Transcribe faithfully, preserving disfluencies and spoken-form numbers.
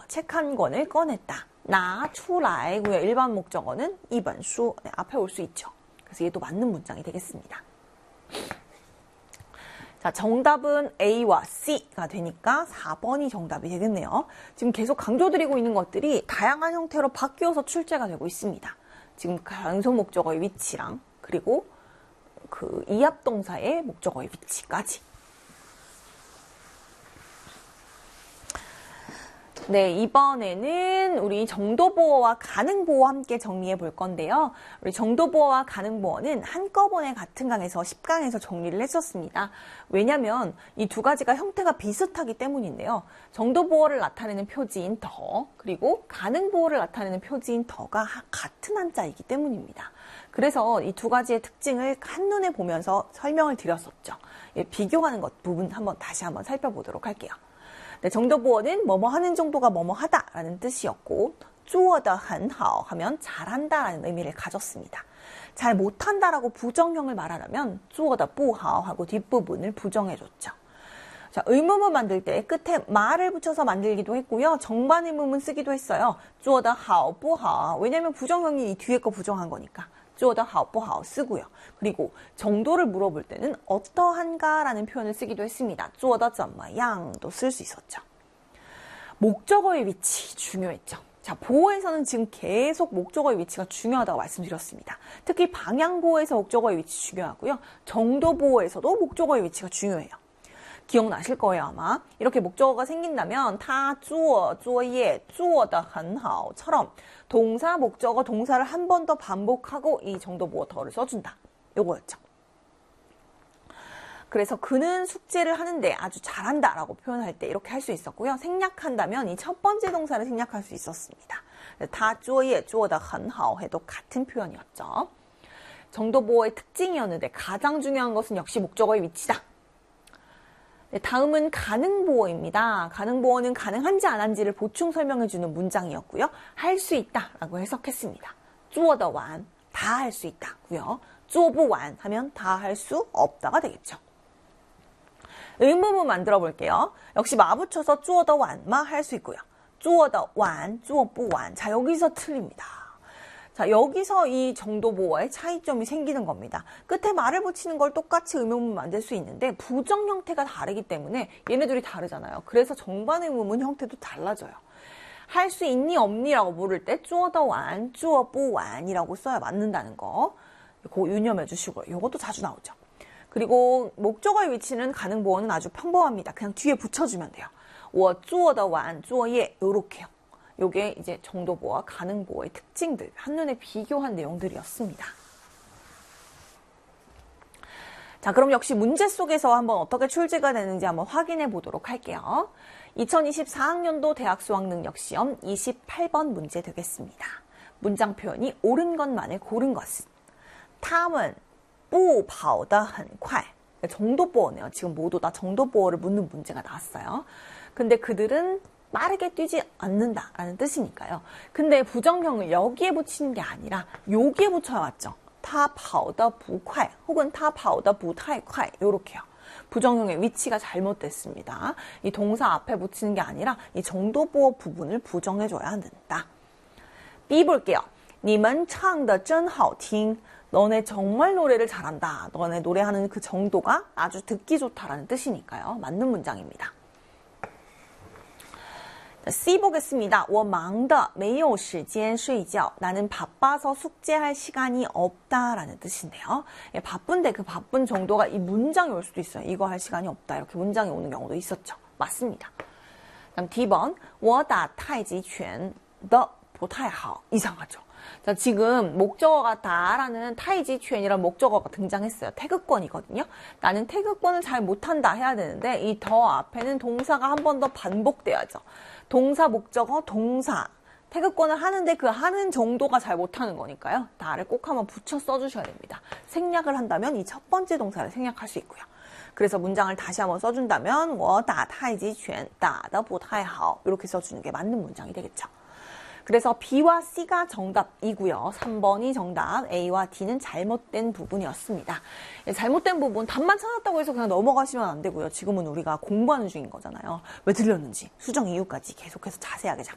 책 한 권을 꺼냈다. 나出来고요. 일반 목적어는 이本书 네, 앞에 올 수 있죠. 그래서 얘도 맞는 문장이 되겠습니다. 자, 정답은 A와 C가 되니까 사 번이 정답이 되겠네요. 지금 계속 강조드리고 있는 것들이 다양한 형태로 바뀌어서 출제가 되고 있습니다. 지금 단속 목적어의 위치랑 그리고 그 이합동사의 목적어의 위치까지. 네, 이번에는 우리 정도보어와 가능보어 함께 정리해 볼 건데요. 우리 정도보어와 가능보어는 한꺼번에 같은 강에서 십 강에서 정리를 했었습니다. 왜냐면 이 두 가지가 형태가 비슷하기 때문인데요. 정도보어를 나타내는 표지인 더, 그리고 가능보어를 나타내는 표지인 더가 같은 한자이기 때문입니다. 그래서 이 두 가지의 특징을 한눈에 보면서 설명을 드렸었죠. 예, 비교하는 것 부분 한번 다시 한번 살펴보도록 할게요. 네, 정도보어는 뭐뭐 하는 정도가 뭐뭐 하다라는 뜻이었고 做得很好 하면 잘한다라는 의미를 가졌습니다. 잘 못한다라고 부정형을 말하려면 做得不好 하고 뒷부분을 부정해줬죠. 자, 의문문 만들 때 끝에 말을 붙여서 만들기도 했고요. 정반 의문문 쓰기도 했어요. 做得好不好 왜냐면 부정형이 이 뒤에 거 부정한 거니까 做得好不好 쓰고요. 그리고 정도를 물어볼 때는 어떠한가라는 표현을 쓰기도 했습니다. 做得怎么样도 쓸 수 있었죠. 목적어의 위치 중요했죠. 자, 보어에서는 지금 계속 목적어의 위치가 중요하다고 말씀드렸습니다. 특히 방향보어에서 목적어의 위치 중요하고요. 정도보어에서도 목적어의 위치가 중요해요. 기억나실 거예요, 아마. 이렇게 목적어가 생긴다면 다 做,作业,做得很好처럼 동사, 목적어, 동사를 한 번 더 반복하고 이 정도보어 더를 써준다. 요거였죠. 그래서 그는 숙제를 하는데 아주 잘한다 라고 표현할 때 이렇게 할 수 있었고요. 생략한다면 이 첫 번째 동사를 생략할 수 있었습니다. 다 作业,做得很好 해도 같은 표현이었죠. 정도보어의 특징이었는데 가장 중요한 것은 역시 목적어의 위치다. 네, 다음은 가능보어입니다. 가능보어는 가능한지 안 한지를 보충 설명해주는 문장이었고요. 할 수 있다라고 해석했습니다. 做得完, 다 할 수 있다고요. 做不完 하면 다 할 수 없다가 되겠죠. 의문문 만들어 볼게요. 역시 마 붙여서 做得完마 할 수 있고요. 做得完,做不完. 자, 여기서 틀립니다. 자, 여기서 이 정도보어의 차이점이 생기는 겁니다. 끝에 말을 붙이는 걸 똑같이 의문문 만들 수 있는데 부정 형태가 다르기 때문에 얘네들이 다르잖아요. 그래서 정반 의문문 형태도 달라져요. 할 수 있니 없니라고 물을 때 做得完,做不完이라고 써야 맞는다는 거. 그거 유념해 주시고요. 이것도 자주 나오죠. 그리고 목적어의 위치는 가능보어는 아주 평범합니다. 그냥 뒤에 붙여주면 돼요. 我做得完作业 요렇게요. 요게 이제 정도보어와 가능보어의 특징들, 한눈에 비교한 내용들이었습니다. 자, 그럼 역시 문제 속에서 한번 어떻게 출제가 되는지 한번 확인해 보도록 할게요. 이천이십사 학년도 대학 수학능력시험 이십팔 번 문제 되겠습니다. 문장 표현이 옳은 것만을 고른 것은 他们不跑得很快. 정도보어네요. 지금 모두 다 정도보어를 묻는 문제가 나왔어요. 근데 그들은 빠르게 뛰지 않는다라는 뜻이니까요. 근데 부정형을 여기에 붙이는 게 아니라 여기에 붙여왔죠. 他跑得不快 혹은 他跑得不太快 요렇게요. 부정형의 위치가 잘못됐습니다. 이 동사 앞에 붙이는 게 아니라 이 정도보어 부분을 부정해줘야 한다. B 볼게요. 你们唱得真好听. 너네 정말 노래를 잘한다. 너네 노래하는 그 정도가 아주 듣기 좋다라는 뜻이니까요. 맞는 문장입니다. C 보겠습니다. 我忙得没有时间睡觉. 나는 바빠서 숙제할 시간이 없다라는 뜻인데요. 예, 바쁜데 그 바쁜 정도가 이 문장이 올 수도 있어요. 이거 할 시간이 없다. 이렇게 문장이 오는 경우도 있었죠. 맞습니다. 그다음 D번 我打太极拳的不太好. 이상하죠. 자, 지금 목적어가 다라는 타이지취엔이라는 목적어가 등장했어요. 태극권이거든요. 나는 태극권을 잘 못한다 해야 되는데 이 더 앞에는 동사가 한 번 더 반복돼야죠. 동사, 목적어, 동사. 태극권을 하는데 그 하는 정도가 잘 못하는 거니까요. 다를 꼭 한번 붙여 써주셔야 됩니다. 생략을 한다면 이 첫 번째 동사를 생략할 수 있고요. 그래서 문장을 다시 한번 써준다면 我打太极拳打得不太好 이렇게 써주는 게 맞는 문장이 되겠죠. 그래서 B와 C가 정답이고요. 삼 번이 정답, A와 D는 잘못된 부분이었습니다. 잘못된 부분, 답만 찾았다고 해서 그냥 넘어가시면 안 되고요. 지금은 우리가 공부하는 중인 거잖아요. 왜 틀렸는지, 수정 이유까지 계속해서 자세하게